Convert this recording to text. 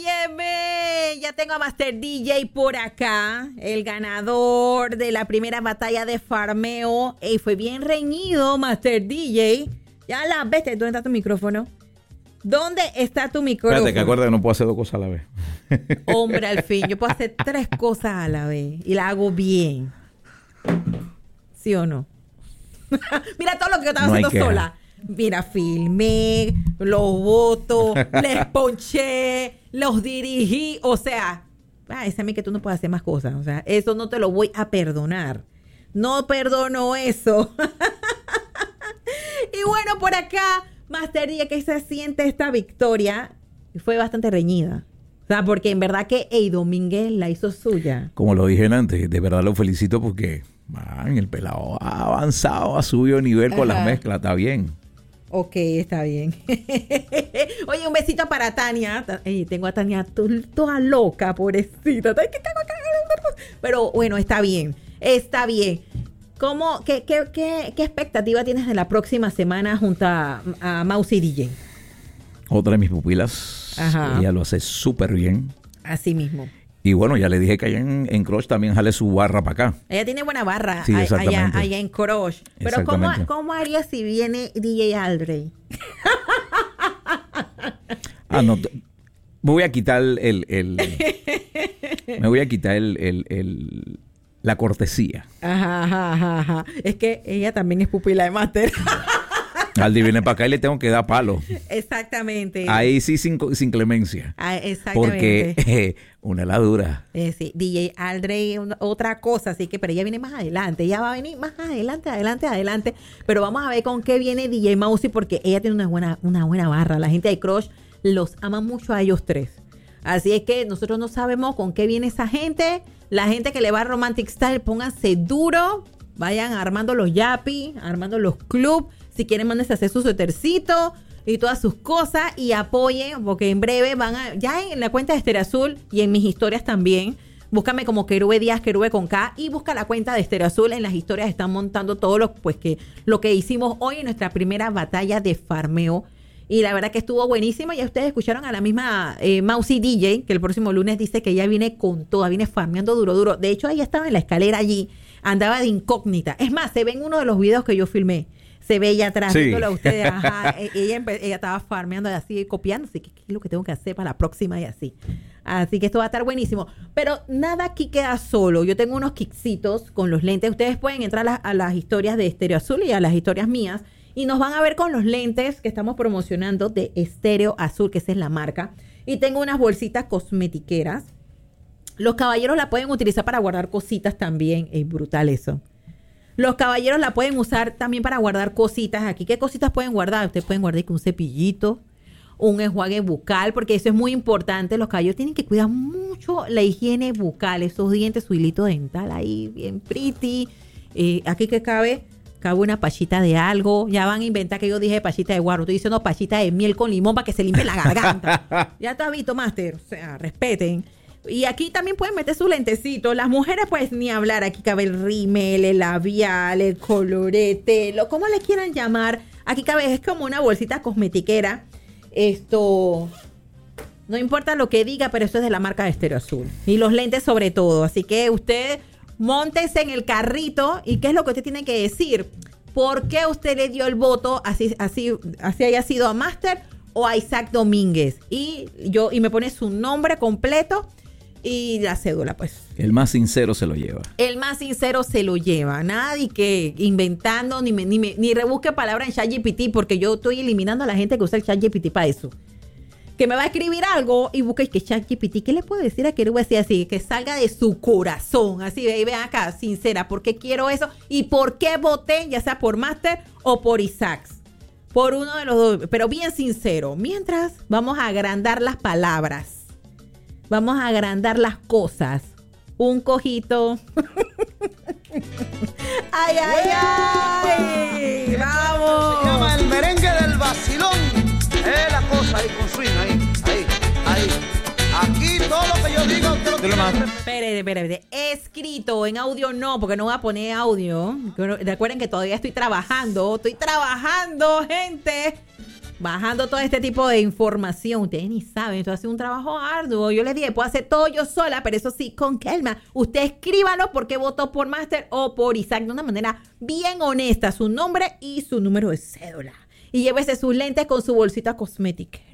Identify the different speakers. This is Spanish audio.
Speaker 1: Óyeme, ya tengo a Master DJ por acá, el ganador de la primera batalla de farmeo. Ey, fue bien reñido, Master DJ. Ya la ves, ¿dónde está tu micrófono? ¿Dónde está tu micrófono?
Speaker 2: Espérate, que acuérdate que no puedo hacer 2 cosas a la vez.
Speaker 1: Hombre, al fin, yo puedo hacer 3 cosas a la vez y la hago bien. ¿Sí o no? Mira todo lo que yo estaba haciendo sola. Mira, filmé, los votos, les ponché, los dirigí. O sea, ese a mí que tú no puedes hacer más cosas. O sea, eso no te lo voy a perdonar. No perdono eso. Y bueno, por acá, Master DJ, que se siente esta victoria. Fue bastante reñida. O sea, porque en verdad que Domínguez la hizo suya.
Speaker 2: Como lo dije antes, de verdad lo felicito porque el pelado ha avanzado, ha subido nivel con las mezclas, está bien.
Speaker 1: Ok, está bien. Oye, un besito para Tania. Tengo a Tania toda loca, pobrecita. Pero bueno, está bien. Está bien. ¿Qué expectativa tienes de la próxima semana junto a Mousy DJ?
Speaker 2: Otra de mis pupilas. Ajá. Ella lo hace súper bien.
Speaker 1: Así mismo.
Speaker 2: Y bueno, ya le dije que allá en Crush también jale su barra para acá.
Speaker 1: Ella tiene buena barra,
Speaker 2: sí,
Speaker 1: allá en Crush. Pero ¿cómo haría si viene DJ Aldrey?
Speaker 2: No. Me voy a quitar la cortesía.
Speaker 1: Ajá. Es que ella también es pupila de Master.
Speaker 2: Aldi viene para acá y le tengo que dar palo.
Speaker 1: Exactamente.
Speaker 2: Ahí sí sin clemencia.
Speaker 1: Exactamente.
Speaker 2: Porque una heladura.
Speaker 1: Sí, DJ Aldrey, otra cosa, así que, pero ella viene más adelante. Ella va a venir más adelante. Pero vamos a ver con qué viene DJ Mousy, porque ella tiene una buena barra. La gente de Crush los ama mucho a ellos 3. Así es que nosotros no sabemos con qué viene esa gente. La gente que le va a Romantic Style, pónganse duro. Vayan armando los yapis, armando los clubs. Si quieren, mándense a hacer su suétercito y todas sus cosas y apoyen, porque en breve ya en la cuenta de Estéreo Azul y en mis historias también, búscame como Querube Díaz, Querube con K, y busca la cuenta de Estéreo Azul. En las historias están montando todo lo que hicimos hoy en nuestra primera batalla de farmeo. Y la verdad que estuvo buenísimo. Ya ustedes escucharon a la misma Mousy DJ, que el próximo lunes dice que ella viene con toda, viene farmeando duro. De hecho, ella estaba en la escalera allí, andaba de incógnita. Es más, se ve en uno de los videos que yo filmé. Se ve ella atrás,
Speaker 2: sí.
Speaker 1: A ustedes, ajá, ella estaba farmeando así, copiando, así que qué es lo que tengo que hacer para la próxima y así. Así que esto va a estar buenísimo. Pero nada aquí queda solo. Yo tengo unos kicksitos con los lentes. Ustedes pueden entrar a las historias de Estéreo Azul y a las historias mías y nos van a ver con los lentes que estamos promocionando de Estéreo Azul, que esa es la marca. Y tengo unas bolsitas cosmetiqueras. Los caballeros la pueden utilizar para guardar cositas también. Es brutal eso. Los caballeros la pueden usar también para guardar cositas aquí. ¿Qué cositas pueden guardar? Ustedes pueden guardar un cepillito, un enjuague bucal, porque eso es muy importante. Los caballeros tienen que cuidar mucho la higiene bucal, esos dientes, su hilito dental ahí, bien pretty. Aquí que cabe una pachita de algo. Ya van a inventar que yo dije pachita de guaro. Estoy diciendo pachita de miel con limón para que se limpie la garganta. Ya te has visto, Master. O sea, respeten. Y aquí también pueden meter su lentecito. Las mujeres, pues, ni hablar. Aquí cabe el rímel, el labial, el colorete, como le quieran llamar. Aquí cabe, es como una bolsita cosmetiquera. Esto, no importa lo que diga, pero esto es de la marca de Estéreo Azul. Y los lentes sobre todo. Así que usted móntese en el carrito. ¿Y qué es lo que usted tiene que decir? ¿Por qué usted le dio el voto, así haya sido a Master o a Isaac Domínguez? Y me pone su nombre completo y la cédula, pues.
Speaker 2: El más sincero se lo lleva.
Speaker 1: El más sincero se lo lleva. Nadie que inventando ni rebusque palabras en ChatGPT, porque yo estoy eliminando a la gente que usa el ChatGPT para eso. Que me va a escribir algo y busque que ChatGPT, ¿qué le puedo decir a Querube así? Que salga de su corazón. Así, ven acá, sincera, ¿por qué quiero eso? ¿Y por qué voté, ya sea por Master o por Isaac? Por uno de los dos, pero bien sincero. Mientras, vamos a agrandar las palabras. Vamos a agrandar las cosas. Un cojito. ¡Ay, ay, ay! ¡Vamos!
Speaker 3: Se llama el merengue del vacilón. Es la cosa ahí con swing, ahí. Aquí todo lo que yo digo, usted lo tiene que...
Speaker 1: Espérate. Escrito en audio no, porque no voy a poner audio. Recuerden que todavía estoy trabajando, gente. bajando todo este tipo de información. Ustedes ni saben, esto hace un trabajo arduo. Yo les dije, puedo hacer todo yo sola, pero eso sí, con calma. Usted escríbanos por qué votó por Master o por Isaac de una manera bien honesta, su nombre y su número de cédula. Y llévese sus lentes con su bolsita cosmética.